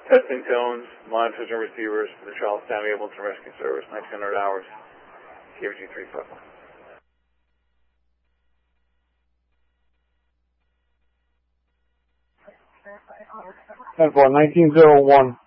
Testing tones, monitors and receivers for the Charles County Ambulance and Rescue Service, 1900 hours, KVG 351. 10-4, 1901.